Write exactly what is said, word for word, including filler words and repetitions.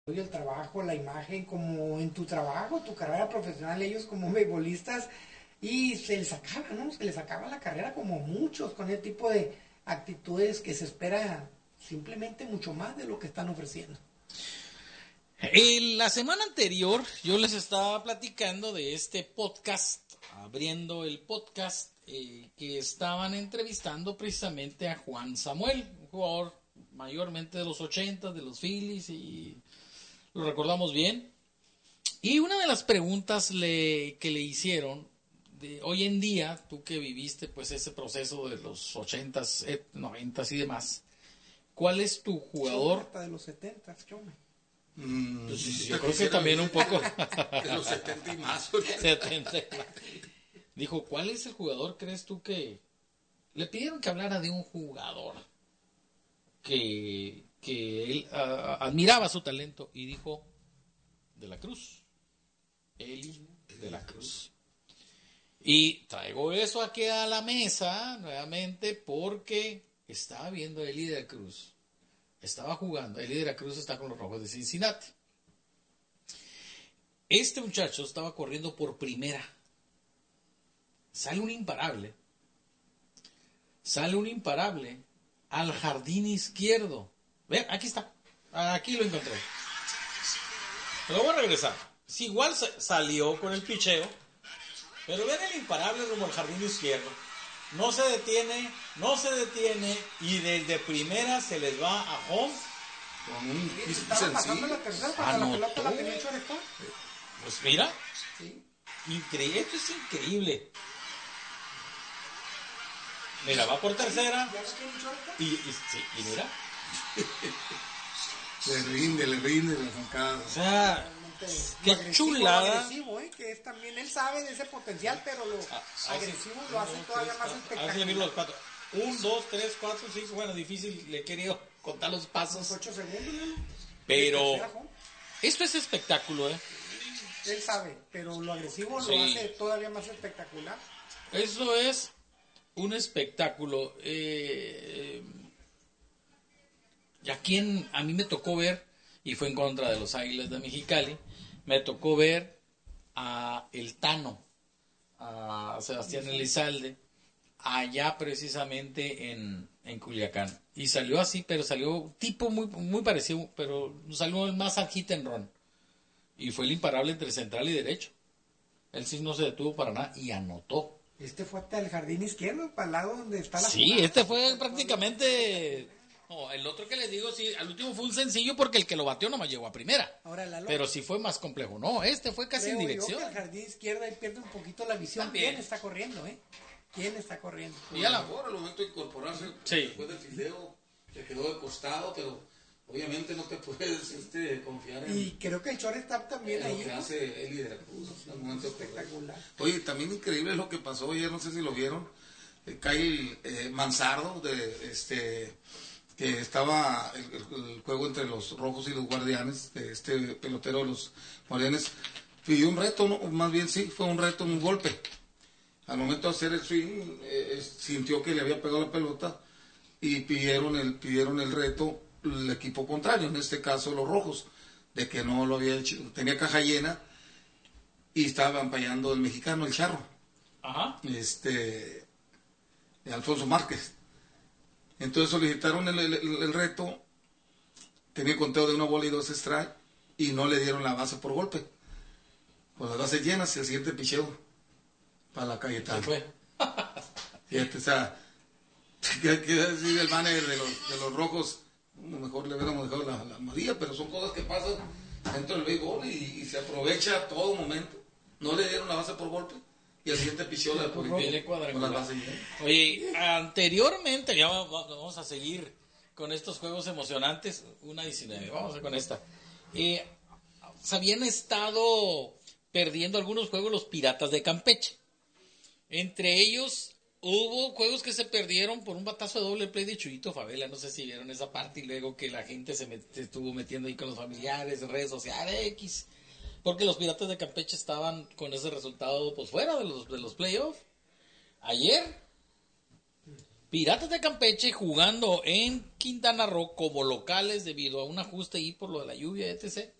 el trabajo, la imagen, como en tu trabajo, tu carrera profesional, ellos como beisbolistas, y se les acaba, ¿no? Se les acaba la carrera como muchos con ese tipo de actitudes que se espera simplemente mucho más de lo que están ofreciendo. Eh, la semana anterior yo les estaba platicando de este podcast, abriendo el podcast, eh, que estaban entrevistando precisamente a Juan Samuel, un jugador mayormente de los ochenta, de los Phillies, y lo recordamos bien. Y una de las preguntas le, que le hicieron, de, hoy en día, tú que viviste pues ese proceso de los ochentas, noventas y demás, ¿cuál es tu jugador? Hasta de los setentas, Chome. Mm, pues, sí, yo creo que también un poco de los setenta y más. setenta y más. Dijo, ¿cuál es el jugador crees tú que le pidieron que hablara de un jugador que, que él uh, admiraba su talento? Y dijo, de la Cruz, Eli de la Cruz. Y traigo eso aquí a la mesa nuevamente porque estaba viendo a Eli de la Cruz. Estaba jugando. Eli de la Cruz está con los Rojos de Cincinnati. Este muchacho estaba corriendo por primera. Sale un imparable. Sale un imparable al jardín izquierdo. Vean, aquí está. Aquí lo encontré. Lo voy a regresar. Si igual salió con el picheo. Pero vean el imparable rumbo al jardín izquierdo. No se detiene, no se detiene. Y desde primera se les va a home. Con un estaba pasando la tercera cuando la pelota la tenía Chorejón. Pues mira, sí. Increíble, esto es increíble. Mira, va por tercera. Y, y, sí, y mira. Le rinde, le rinde la zancada. O sea, qué agresivo, chulada. Agresivo, ¿eh? Que es también, él sabe de ese potencial, pero lo ah, agresivo sí, lo hace uno, todavía tres, más espectacular. Los cuatro. Un, dos, tres, cuatro, cinco. Bueno, difícil, le he querido contar los pasos. Los ocho segundos, ¿no? Pero esto es espectáculo, ¿eh? Él sabe, pero lo agresivo sí. Lo hace todavía más espectacular. Eso es un espectáculo. Eh, y a quien a mí me tocó ver, y fue en contra de los Águilas de Mexicali, me tocó ver a El Tano, a Sebastián Elizalde, allá precisamente en, en Culiacán. Y salió así, pero salió tipo muy, muy parecido, pero salió el más al hit and run. Y fue el imparable entre central y derecho. Él sí no se detuvo para nada y anotó. Este fue hasta el jardín izquierdo, para el lado donde está la Sí, jugada. Este fue prácticamente... No, el otro que les digo, sí, al último fue un sencillo porque el que lo batió nomás llegó a primera. Ahora, Lalo, pero sí fue más complejo. No, este fue casi en dirección. Yo que el jardín izquierdo ahí pierde un poquito la visión. También. ¿Quién está corriendo, eh? ¿Quién está corriendo? Y a la hora, al momento de incorporarse, sí. Después del fildeo, se quedó de costado, pero obviamente no te puedes este, confiar en... Y creo que el shortstop también ahí. Lo que hace Eli de la Cruz, al momento espectacular. Oye, también increíble es lo que pasó ayer, no sé si lo vieron, eh, Kyle eh, Manzardo, de, este, que estaba el, el, el juego entre los Rojos y los Guardianes, de este pelotero de los Guardianes, pidió un reto, ¿no? Más bien sí, fue un reto, un golpe. Al momento de hacer el swing, eh, sintió que le había pegado la pelota y pidieron el, pidieron el reto el equipo contrario, en este caso los Rojos, de que no lo había hecho, tenía caja llena y estaba ampallando el mexicano, el Charro. Ajá. Este, de Alfonso Márquez. Entonces solicitaron el, el, el reto, tenía conteo de una bola y dos strikes y no le dieron la base por golpe. Pues las bases llenas y el siguiente picheo para la Cayetana. Fue. Fíjate, o sea, ¿qué quiere decir el manager de los, de los Rojos? A lo mejor le hubiéramos dejado la, la amarilla, pero son cosas que pasan dentro del béisbol y, y se aprovecha a todo momento. No le dieron la base por golpe y el siguiente picheo la con las bases llenas. Oye, anteriormente, ya vamos a seguir con estos juegos emocionantes, una diecinueve, vamos a con esta. Eh, se habían estado perdiendo algunos juegos los Piratas de Campeche. Entre ellos hubo juegos que se perdieron por un batazo de doble play de Chuyito Favela, no sé si vieron esa parte, y luego que la gente se, met, se estuvo metiendo ahí con los familiares, en redes sociales, X, porque los Piratas de Campeche estaban con ese resultado pues fuera de los, de los playoffs. Ayer Piratas de Campeche jugando en Quintana Roo como locales debido a un ajuste ahí por lo de la lluvia, etcétera.